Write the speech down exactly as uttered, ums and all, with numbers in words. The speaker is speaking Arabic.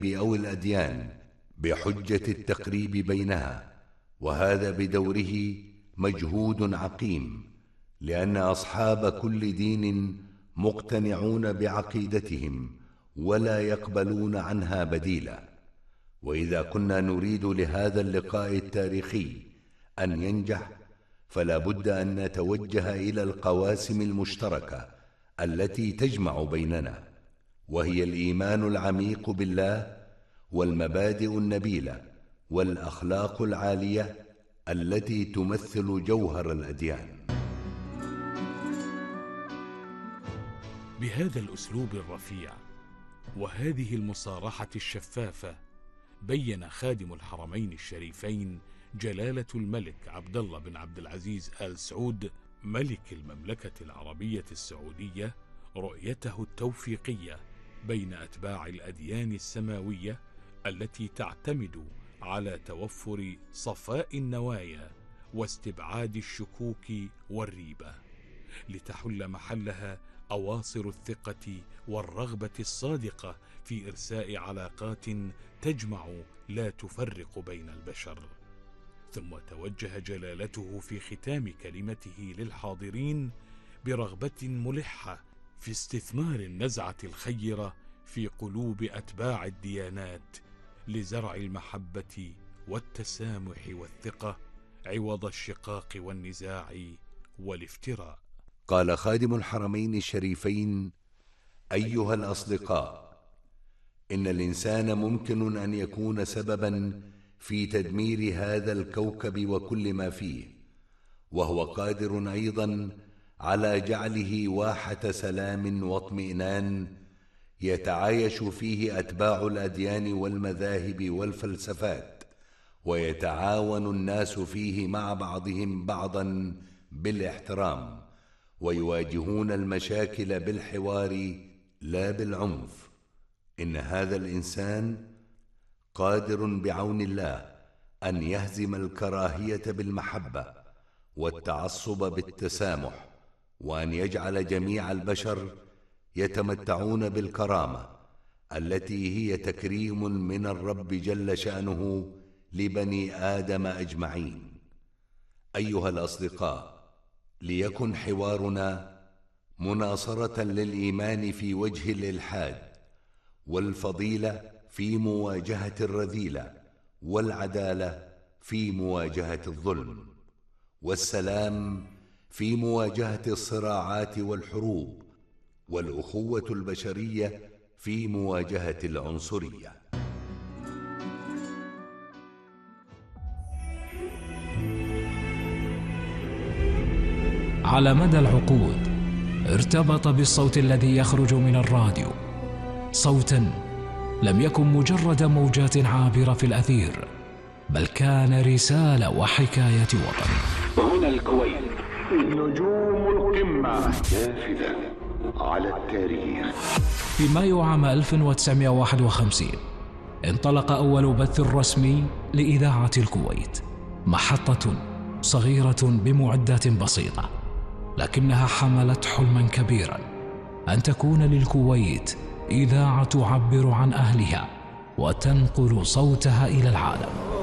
أو الأديان بحجة التقريب بينها، وهذا بدوره مجهود عقيم، لأن أصحاب كل دين مقتنعون بعقيدتهم ولا يقبلون عنها بديلا. وإذا كنا نريد لهذا اللقاء التاريخي أن ينجح، فلا بد أن نتوجه إلى القواسم المشتركة التي تجمع بيننا، وهي الإيمان العميق بالله، والمبادئ النبيلة، والأخلاق العالية التي تمثل جوهر الأديان. بهذا الأسلوب الرفيع وهذه المصارحة الشفافة بين خادم الحرمين الشريفين جلالة الملك عبد الله بن عبد العزيز آل سعود ملك المملكة العربية السعودية رؤيته التوفيقية بين أتباع الأديان السماوية التي تعتمد على توفر صفاء النوايا واستبعاد الشكوك والريبة، لتحل محلها أواصر الثقة والرغبة الصادقة في إرساء علاقات تجمع لا تفرق بين البشر. ثم توجه جلالته في ختام كلمته للحاضرين برغبة ملحة في استثمار النزعة الخيرة في قلوب أتباع الديانات لزرع المحبة والتسامح والثقة عوض الشقاق والنزاع والافتراء. قال خادم الحرمين الشريفين: أيها الأصدقاء، إن الإنسان ممكن أن يكون سببا في تدمير هذا الكوكب وكل ما فيه، وهو قادر أيضا على جعله واحة سلام واطمئنان يتعايش فيه أتباع الأديان والمذاهب والفلسفات، ويتعاون الناس فيه مع بعضهم بعضا بالاحترام، ويواجهون المشاكل بالحوار لا بالعنف. إن هذا الإنسان قادر بعون الله أن يهزم الكراهية بالمحبة والتعصب بالتسامح، وأن يجعل جميع البشر يتمتعون بالكرامة التي هي تكريم من الرب جل شأنه لبني آدم أجمعين. أيها الأصدقاء، ليكن حوارنا مناصرة للإيمان في وجه الإلحاد، والفضيلة في مواجهة الرذيلة، والعدالة في مواجهة الظلم، والسلام في مواجهة الصراعات والحروب، والأخوة البشرية في مواجهة العنصرية. على مدى العقود ارتبط بالصوت الذي يخرج من الراديو، صوتا لم يكن مجرد موجات عابرة في الأثير، بل كان رسالة وحكاية وطن. هنا الكويت، نجوم القمة نافذة على التاريخ. في مايو عام ألف وتسعمائة وواحد وخمسين انطلق أول بث رسمي لإذاعة الكويت، محطة صغيرة بمعدات بسيطة، لكنها حملت حلما كبيرا أن تكون للكويت إذاعة تعبر عن أهلها وتنقل صوتها إلى العالم.